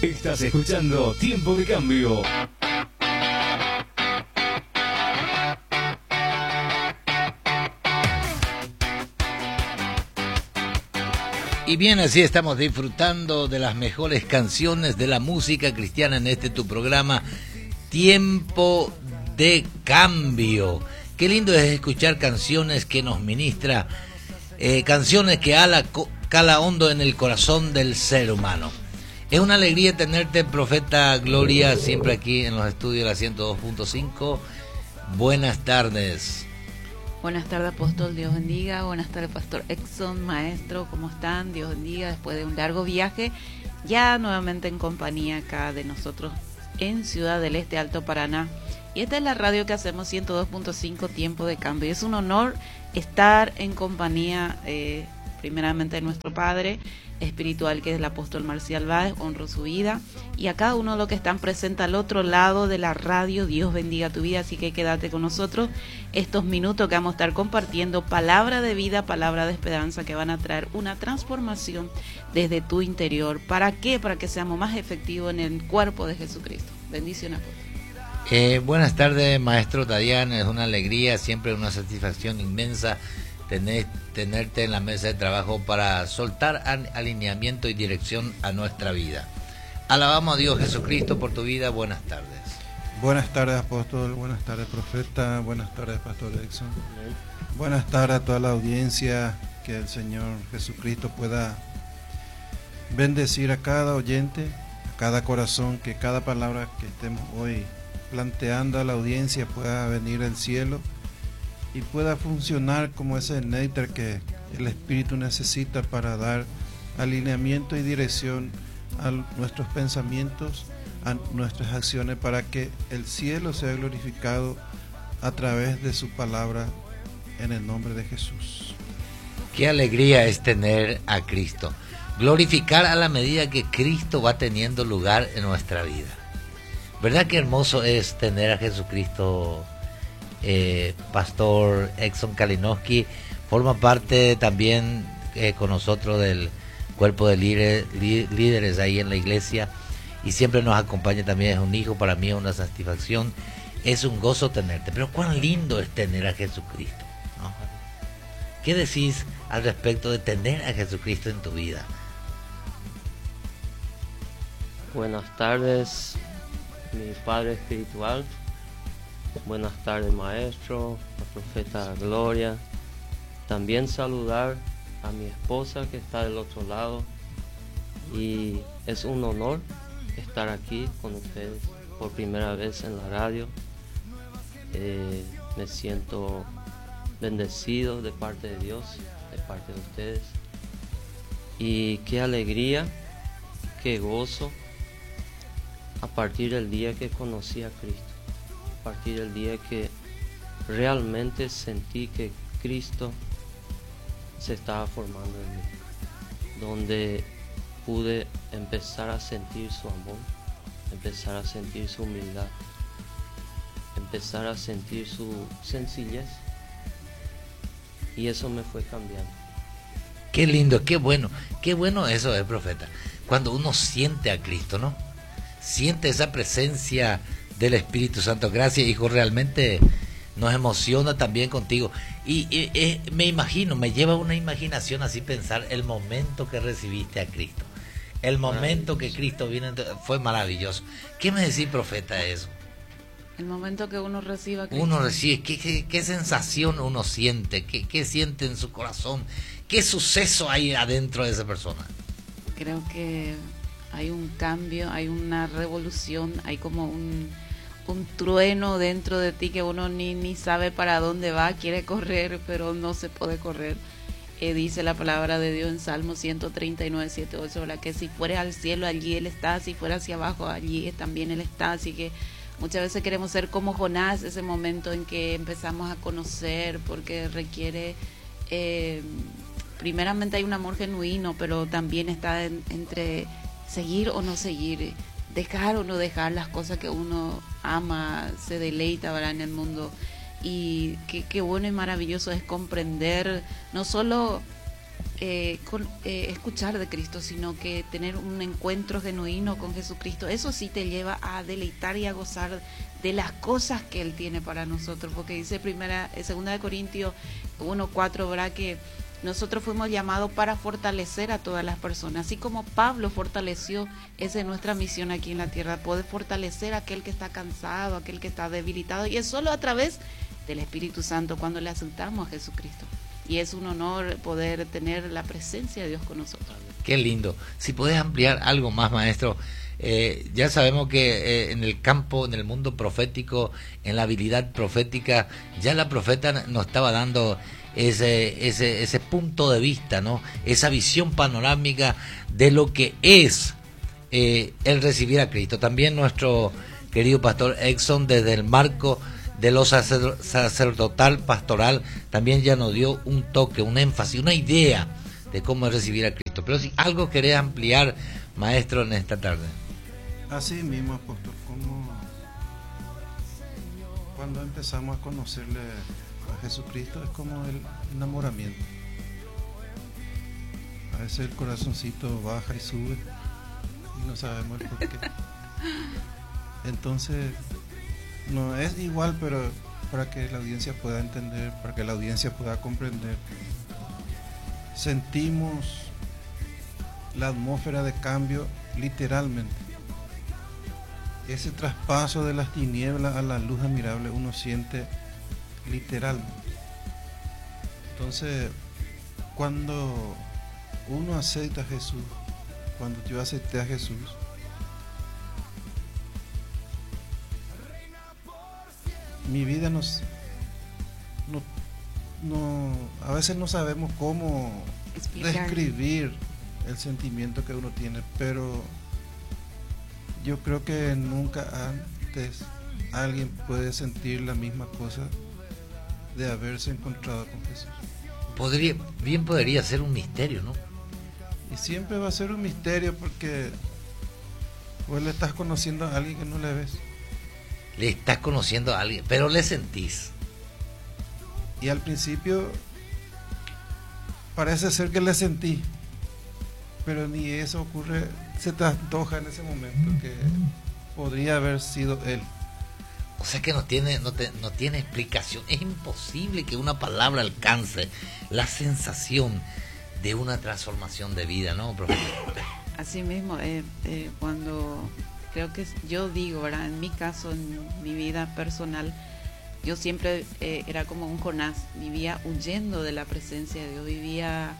Estás escuchando Tiempo de Cambio. Y bien, así estamos disfrutando de las mejores canciones de la música cristiana en este tu programa Tiempo de Cambio. Qué lindo es escuchar canciones que nos ministra, canciones que cala hondo en el corazón del ser humano. Es una alegría tenerte, profeta Gloria, siempre aquí en los estudios de la 102.5. Buenas tardes. Buenas tardes, apóstol, Dios bendiga. Buenas tardes, pastor Exxon, maestro, ¿cómo están? Dios bendiga, después de un largo viaje, ya nuevamente en compañía acá de nosotros en Ciudad del Este, Alto Paraná. Y esta es la radio que hacemos, 102.5, Tiempo de Cambio. Es un honor estar en compañía, primeramente de nuestro Padre espiritual, que es el apóstol Marcial Báez. Honro su vida, y a cada uno de los que están presentes al otro lado de la radio. Dios bendiga tu vida, así que quédate con nosotros estos minutos que vamos a estar compartiendo palabra de vida, palabra de esperanza, que van a traer una transformación desde tu interior. ¿Para qué? Para que seamos más efectivos en el cuerpo de Jesucristo. Bendiciones, apóstol. Buenas tardes, maestro Tadián. Es una alegría, siempre una satisfacción inmensa tenerte en la mesa de trabajo para soltar alineamiento y dirección a nuestra vida. Alabamos a Dios Jesucristo por tu vida. Buenas tardes. Buenas tardes, apóstol. Buenas tardes, profeta. Buenas tardes, pastor Exxon. Buenas tardes a toda la audiencia. Que el Señor Jesucristo pueda bendecir a cada oyente, a cada corazón, que cada palabra que estemos hoy planteando a la audiencia pueda venir del cielo y pueda funcionar como ese néctar que el Espíritu necesita para dar alineamiento y dirección a nuestros pensamientos, a nuestras acciones, para que el cielo sea glorificado a través de su palabra, en el nombre de Jesús. Qué alegría es tener a Cristo, glorificar a la medida que Cristo va teniendo lugar en nuestra vida. ¿Verdad que hermoso es tener a Jesucristo? Pastor Exxon Kalinowski forma parte también con nosotros del cuerpo de líderes ahí en la iglesia, y siempre nos acompaña también. Es un hijo, para mí es una satisfacción, es un gozo tenerte. Pero cuán lindo es tener a Jesucristo, ¿no? ¿Qué decís al respecto de tener a Jesucristo en tu vida? Buenas tardes, mi Padre espiritual. Buenas tardes, maestro, la profeta Gloria. También saludar a mi esposa que está del otro lado, y es un honor estar aquí con ustedes por primera vez en la radio. Me siento bendecido de parte de Dios, de parte de ustedes, y qué alegría, qué gozo a partir del día que conocí a Cristo, a partir del día que realmente sentí que Cristo se estaba formando en mí, donde pude empezar a sentir su amor, empezar a sentir su humildad, empezar a sentir su sencillez, y eso me fue cambiando. Qué lindo, qué bueno eso es, profeta, cuando uno siente a Cristo, ¿no? Siente esa presencia del Espíritu Santo. Gracias, hijo, realmente nos emociona también contigo. Y me imagino, me lleva una imaginación así pensar el momento que recibiste a Cristo. El momento que Cristo vino fue maravilloso. ¿Qué me decís, profeta, de eso? El momento que uno recibe a Cristo. Uno recibe, ¿qué sensación uno siente? ¿Qué siente en su corazón? ¿Qué suceso hay adentro de esa persona? Creo que hay un cambio, hay una revolución, hay como un trueno dentro de ti que uno ni sabe para dónde va, quiere correr, pero no se puede correr. Dice la palabra de Dios en Salmo 139, 7, 8, ¿verdad? Que si fuera al cielo, allí Él está; si fuera hacia abajo, allí también Él está. Así que muchas veces queremos ser como Jonás, ese momento en que empezamos a conocer, porque requiere, primeramente hay un amor genuino, pero también está entre seguir o no seguir, dejar o no dejar las cosas que uno ama, se deleita, ¿verdad?, en el mundo. Y qué bueno y maravilloso es comprender no solo escuchar de Cristo, sino que tener un encuentro genuino con Jesucristo. Eso sí te lleva a deleitar y a gozar de las cosas que Él tiene para nosotros, porque dice segunda de Corintios 1:4, ¿verdad? Que nosotros fuimos llamados para fortalecer a todas las personas, así como Pablo fortaleció. Esa es nuestra misión aquí en la tierra, poder fortalecer a aquel que está cansado, aquel que está debilitado, y es solo a través del Espíritu Santo cuando le aceptamos a Jesucristo. Y es un honor poder tener la presencia de Dios con nosotros. Qué lindo. Si podés ampliar algo más, maestro. Ya sabemos que en el campo, en el mundo profético, en la habilidad profética, ya la profeta nos estaba dando ese punto de vista, ¿no? Esa visión panorámica de lo que es el recibir a Cristo. También nuestro querido pastor Exxon, desde el marco de lo sacerdotal, pastoral, también ya nos dio un toque, un énfasis, una idea de cómo es recibir a Cristo. Pero si algo querés ampliar, maestro, en esta tarde. Así mismo, apóstol, como cuando empezamos a conocerle a Jesucristo es como el enamoramiento. A veces el corazoncito baja y sube y no sabemos el por qué. Entonces, no es igual, pero para que la audiencia pueda entender, para que la audiencia pueda comprender, sentimos la atmósfera de cambio literalmente. Ese traspaso de las tinieblas a la luz admirable uno siente literalmente. Entonces, cuando uno acepta a Jesús, cuando yo acepté a Jesús, mi vida a veces no sabemos cómo describir el sentimiento que uno tiene, pero yo creo que nunca antes alguien puede sentir la misma cosa de haberse encontrado con Jesús. Podría ser un misterio, ¿no? Y siempre va a ser un misterio porque vos le estás conociendo a alguien que no le ves. Le estás conociendo a alguien, pero le sentís. Y al principio parece ser que le sentí, pero ni eso ocurre, se te antoja en ese momento que podría haber sido él. O sea que no tiene explicación. Es imposible que una palabra alcance la sensación de una transformación de vida, ¿no, profesor? Así mismo, cuando creo que yo digo, ¿verdad? En mi caso, en mi vida personal, yo siempre era como un Jonás, vivía huyendo de la presencia de Dios, vivía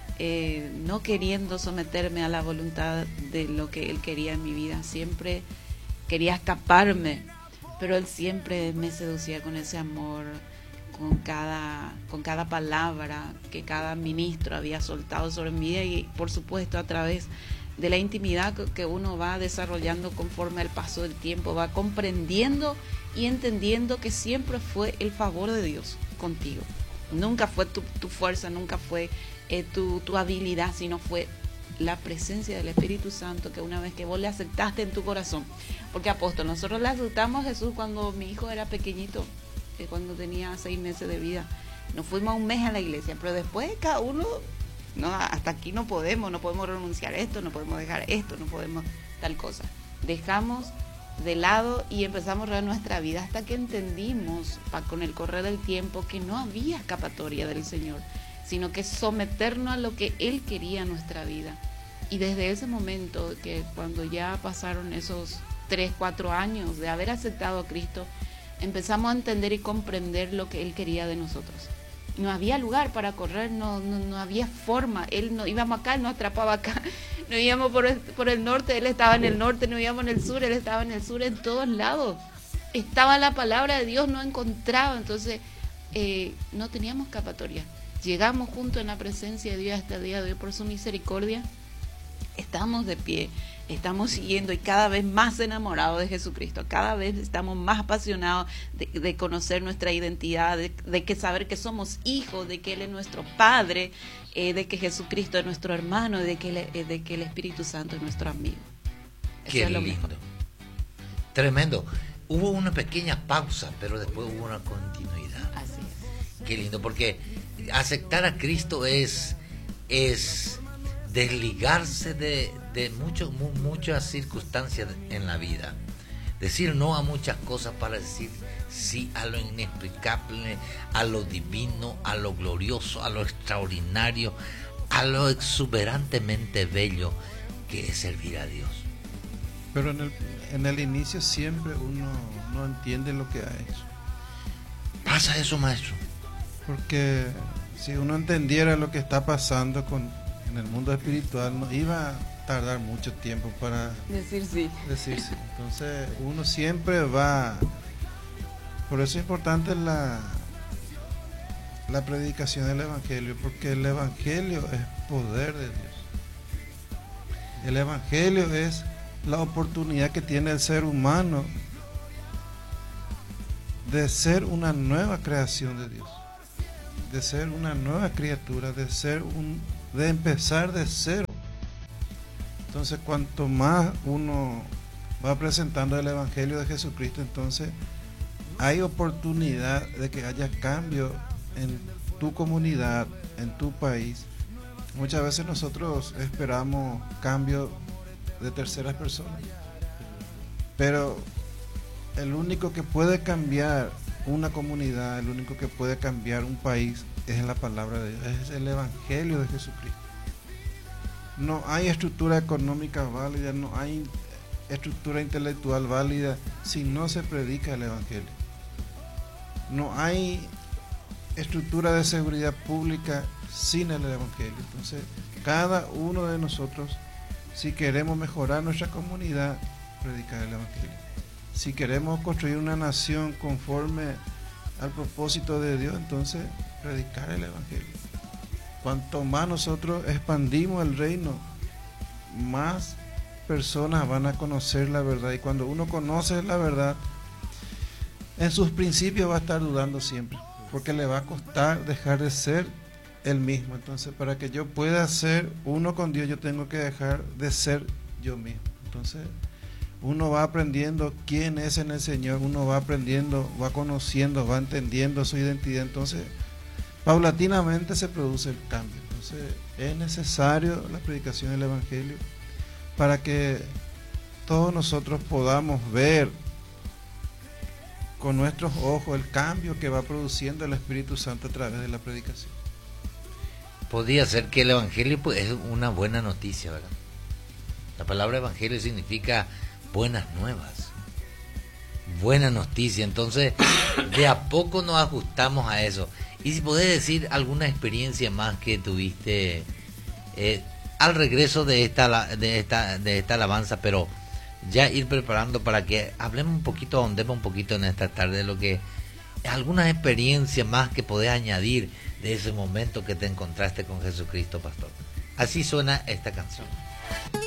no queriendo someterme a la voluntad de lo que Él quería en mi vida, siempre quería escaparme, pero Él siempre me seducía con ese amor, con cada palabra que cada ministro había soltado sobre mi vida, y por supuesto a través de la intimidad que uno va desarrollando conforme al paso del tiempo, va comprendiendo y entendiendo que siempre fue el favor de Dios contigo. Nunca fue tu fuerza, nunca fue tu habilidad, sino fue la presencia del Espíritu Santo, que una vez que vos le aceptaste en tu corazón. Porque, apóstol, nosotros le aceptamos a Jesús cuando mi hijo era pequeñito, cuando tenía 6 meses de vida. Nos fuimos un mes a la iglesia, pero después cada uno, no, hasta aquí no podemos renunciar a esto, no podemos dejar esto, no podemos tal cosa. Dejamos de lado y empezamos a ver nuestra vida hasta que entendimos con el correr del tiempo que no había escapatoria del Señor, sino que someternos a lo que Él quería en nuestra vida. Y desde ese momento, que cuando ya pasaron esos 3-4 años de haber aceptado a Cristo, empezamos a entender y comprender lo que Él quería de nosotros. No había lugar para correr, no había forma. Él no íbamos acá, Él nos atrapaba acá. No íbamos por el norte, Él estaba en el norte. No íbamos en el sur, Él estaba en el sur. En todos lados estaba la palabra de Dios, no encontraba. Entonces no teníamos escapatoria. Llegamos juntos en la presencia de Dios hasta el día de hoy por su misericordia. Estamos de pie, estamos siguiendo y cada vez más enamorados de Jesucristo, cada vez estamos más apasionados de conocer nuestra identidad, de que saber que somos hijos, de que Él es nuestro Padre, de que Jesucristo es nuestro hermano, de que el Espíritu Santo es nuestro amigo. Qué es lo lindo. Tremendo. Hubo una pequeña pausa, pero después hubo una continuidad. Así es. Qué lindo, porque aceptar a Cristo es es desligarse de muchas circunstancias en la vida. Decir no a muchas cosas para decir sí a lo inexplicable, a lo divino, a lo glorioso, a lo extraordinario, a lo exuberantemente bello que es servir a Dios. Pero en el inicio siempre uno no entiende lo que ha hecho. ¿Pasa eso, maestro? Porque si uno entendiera lo que está pasando en el mundo espiritual, no iba a tardar mucho tiempo para Decir sí. decir sí. Entonces uno siempre va. Por eso es importante la predicación del Evangelio, porque el Evangelio es poder de Dios. El Evangelio es la oportunidad que tiene el ser humano de ser una nueva creación de Dios, de ser una nueva criatura, de empezar de cero. Entonces, cuanto más uno va presentando el Evangelio de Jesucristo, entonces hay oportunidad de que haya cambio en tu comunidad, en tu país. Muchas veces nosotros esperamos cambio de terceras personas, pero el único que puede cambiar una comunidad, el único que puede cambiar un país es la palabra de Dios, es el Evangelio de Jesucristo. No hay estructura económica válida, no hay estructura intelectual válida si no se predica el Evangelio. No hay estructura de seguridad pública sin el Evangelio. Entonces, cada uno de nosotros, si queremos mejorar nuestra comunidad, predicar el Evangelio. Si queremos construir una nación conforme al propósito de Dios, entonces predicar el Evangelio. Cuanto más nosotros expandimos el reino, más personas van a conocer la verdad. Y cuando uno conoce la verdad, en sus principios va a estar dudando siempre, porque le va a costar dejar de ser el mismo. Entonces, para que yo pueda ser uno con Dios, yo tengo que dejar de ser yo mismo. Entonces, uno va aprendiendo quién es en el Señor, uno va aprendiendo, va conociendo, va entendiendo su identidad. Entonces, paulatinamente se produce el cambio. Entonces, es necesario la predicación del Evangelio para que todos nosotros podamos ver con nuestros ojos el cambio que va produciendo el Espíritu Santo a través de la predicación. Podría ser que el Evangelio pues, es una buena noticia, ¿verdad? La palabra Evangelio significa buenas nuevas, buena noticia. Entonces, de a poco nos ajustamos a eso. Y si podés decir alguna experiencia más que tuviste al regreso de esta alabanza, pero ya ir preparando para que hablemos un poquito, ahondemos un poquito en esta tarde de lo que alguna experiencia más que podés añadir de ese momento que te encontraste con Jesucristo, pastor. Así suena esta canción.